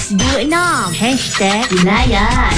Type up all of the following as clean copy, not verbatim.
#Layan.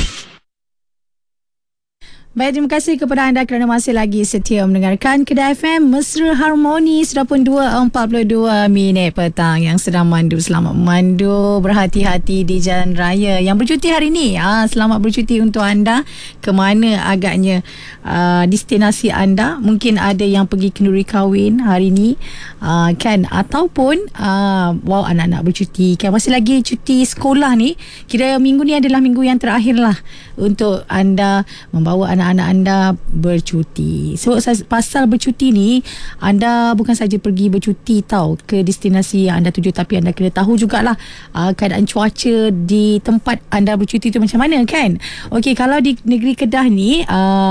Baik, terima kasih kepada anda kerana masih lagi setia mendengarkan Kedah FM Mesra Harmoni. Sudah pun 2.42 minit petang. Yang sedang mandu, selamat memandu, berhati-hati di jalan raya. Yang bercuti hari ni, selamat bercuti untuk anda. Ke mana agaknya destinasi anda? Mungkin ada yang pergi kenduri kahwin hari ni, kan? Ataupun wow, anak-anak bercuti, kan? Masih lagi cuti sekolah ni. Kira minggu ni adalah minggu yang terakhir lah untuk anda membawa anak-anak anda bercuti. Sebab pasal bercuti ni, anda bukan saja pergi bercuti tau ke destinasi yang anda tuju, tapi anda kena tahu jugalah keadaan cuaca di tempat anda bercuti tu macam mana, kan? Okey, kalau di negeri Kedah ni,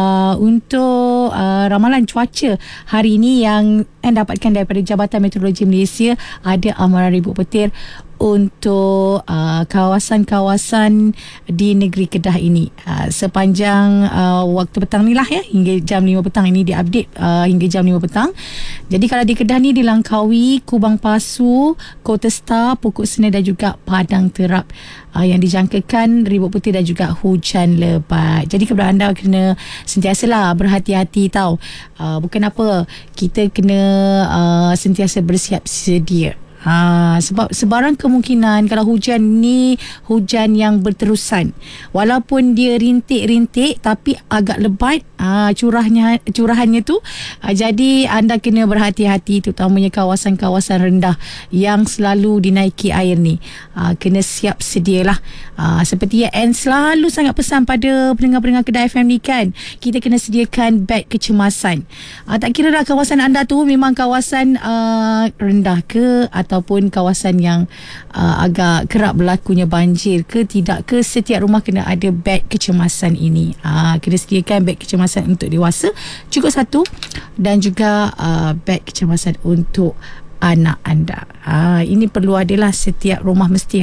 untuk ramalan cuaca hari ni yang anda dapatkan daripada Jabatan Meteorologi Malaysia, ada amaran ribut petir untuk kawasan-kawasan di negeri Kedah ini sepanjang waktu petang ni lah, ya, hingga jam 5 petang. Ini diupdate hingga jam 5 petang. Jadi kalau di Kedah ni, di Langkawi, Kubang Pasu, Kota Star, Pokok Seneh dan juga Padang Terap yang dijangkakan ribut petir dan juga hujan lebat. Jadi kepada anda kena sentiasalah berhati-hati tau. Bukan apa, kita kena sentiasa bersiap sedia. Sebab sebarang kemungkinan kalau hujan ni hujan yang berterusan, walaupun dia rintik-rintik tapi agak lebat curahannya tu. Jadi anda kena berhati-hati, terutamanya kawasan-kawasan rendah yang selalu dinaiki air ni. Kena siap sedialah. Seperti yang selalu sangat pesan pada pendengar-pendengar Kedah FM ni, kan, kita kena sediakan beg kecemasan. Tak kira lah kawasan anda tu memang kawasan rendah ke, ataupun kawasan yang agak kerap berlakunya banjir ke tidak ke, setiap rumah kena ada beg kecemasan ini. Kena sediakan beg kecemasan untuk dewasa, cukup satu, dan juga beg kecemasan untuk anak anda. Ini perlu adalah setiap rumah mesti